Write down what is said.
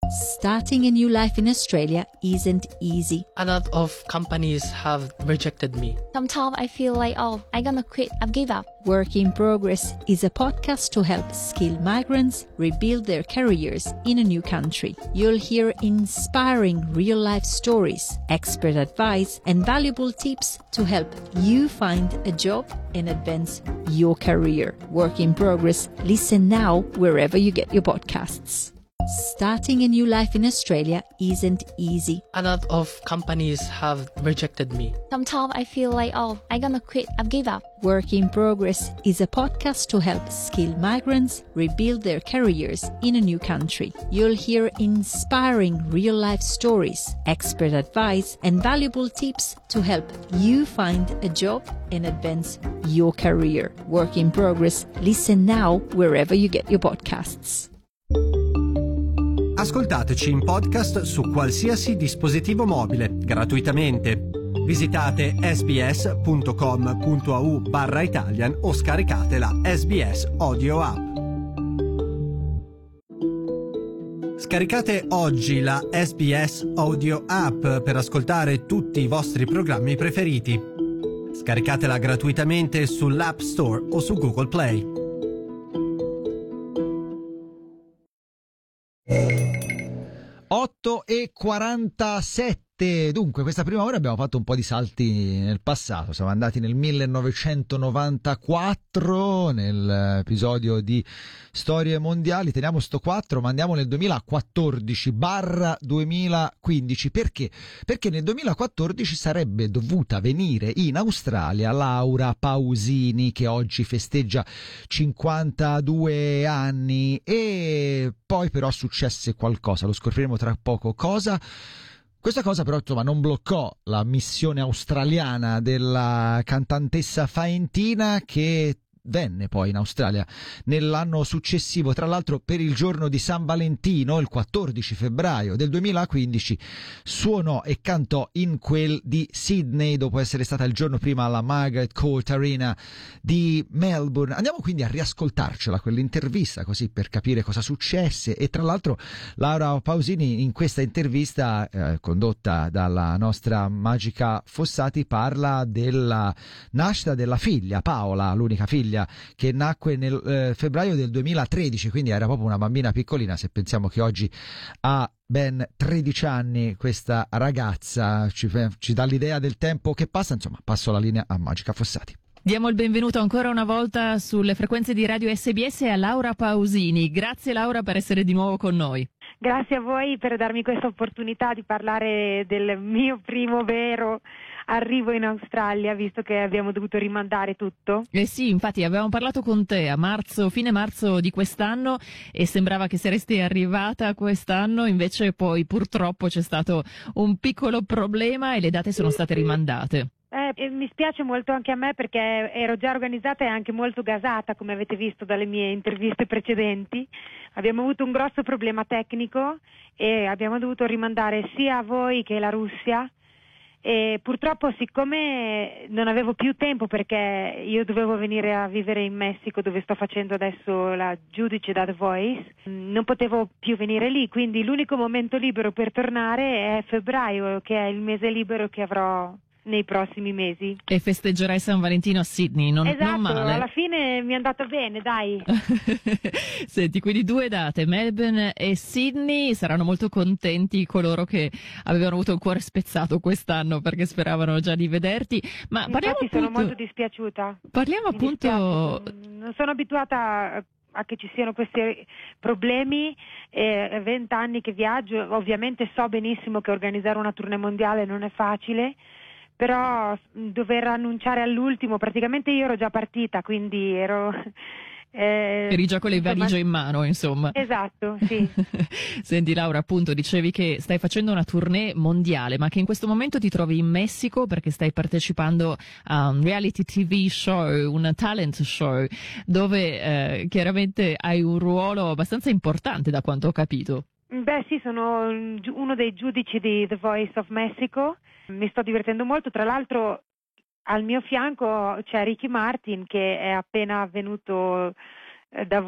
Starting a new life in Australia isn't easy. A lot of companies have rejected me. Sometimes I feel like, I'm gonna quit, I've give up. Work in Progress is a podcast to help skilled migrants rebuild their careers in a new country. You'll hear inspiring real-life stories, expert advice, and valuable tips to help you find a job and advance your career. Work in Progress. Listen now wherever you get your podcasts. Starting a new life in Australia isn't easy. A lot of companies have rejected me. Sometimes I feel like, I'm gonna quit, I've give up. Work in Progress is a podcast to help skilled migrants rebuild their careers in a new country. You'll hear inspiring real-life stories, expert advice, and valuable tips to help you find a job and advance your career. Work in Progress. Listen now wherever you get your podcasts. Ascoltateci in podcast su qualsiasi dispositivo mobile, gratuitamente. Visitate sbs.com.au/Italian o scaricate la SBS Audio App. Scaricate oggi la SBS Audio App per ascoltare tutti i vostri programmi preferiti. Scaricatela gratuitamente sull'App Store o su Google Play. E 47. Dunque, questa prima ora abbiamo fatto un po' di salti nel passato. Siamo andati nel 1994 nell'episodio di Storie Mondiali. Teniamo sto 4, ma andiamo nel 2014/2015. Perché? Perché nel 2014 sarebbe dovuta venire in Australia Laura Pausini, che oggi festeggia 52 anni, e poi però successe qualcosa, lo scopriremo tra poco cosa. Questa cosa però insomma non bloccò la missione australiana della cantantessa faentina, che venne poi in Australia nell'anno successivo, tra l'altro per il giorno di San Valentino, il 14 febbraio del 2015, suonò e cantò in quel di Sydney, dopo essere stata il giorno prima alla Margaret Court Arena di Melbourne. Andiamo quindi a riascoltarcela quell'intervista, così per capire cosa successe. E tra l'altro Laura Pausini in questa intervista condotta dalla nostra Magica Fossati parla della nascita della figlia Paola, l'unica figlia che nacque nel febbraio del 2013, quindi era proprio una bambina piccolina. Se pensiamo che oggi ha ben 13 anni questa ragazza, ci dà l'idea del tempo che passa. Insomma, passo la linea a Magica Fossati. Diamo il benvenuto ancora una volta sulle frequenze di Radio SBS a Laura Pausini. Grazie Laura per essere di nuovo con noi. Grazie a voi per darmi questa opportunità di parlare del mio primo vero arrivo in Australia, visto che abbiamo dovuto rimandare tutto. Sì, infatti avevamo parlato con te a fine marzo di quest'anno, e sembrava che saresti arrivata quest'anno, invece poi purtroppo c'è stato un piccolo problema e le date sono state rimandate. Mi spiace molto anche a me, perché ero già organizzata e anche molto gasata, come avete visto dalle mie interviste precedenti. Abbiamo avuto un grosso problema tecnico e abbiamo dovuto rimandare sia voi che la Russia. E purtroppo, siccome non avevo più tempo, perché io dovevo venire a vivere in Messico, dove sto facendo adesso la giudice da The Voice, non potevo più venire lì, quindi l'unico momento libero per tornare è febbraio, che è il mese libero che avrò nei prossimi mesi. E festeggerai San Valentino a Sydney, non male. Alla fine mi è andata bene, dai. Senti, quindi 2 date, Melbourne e Sydney. Saranno molto contenti coloro che avevano avuto il cuore spezzato quest'anno, perché speravano già di vederti. Ma infatti sono molto dispiaciuta. Parliamo appunto. Non sono abituata a che ci siano questi problemi. 20 anni che viaggio, ovviamente so benissimo che organizzare una tournée mondiale non è facile, però dover annunciare all'ultimo, praticamente io ero già partita, quindi eri già con le valigie in mano, insomma. Esatto, sì. Senti Laura, appunto dicevi che stai facendo una tournée mondiale, ma che in questo momento ti trovi in Messico perché stai partecipando a un reality TV show, un talent show, dove chiaramente hai un ruolo abbastanza importante, da quanto ho capito. Beh sì, sono uno dei giudici di The Voice of Mexico, mi sto divertendo molto. Tra l'altro al mio fianco c'è Ricky Martin, che è appena venuto da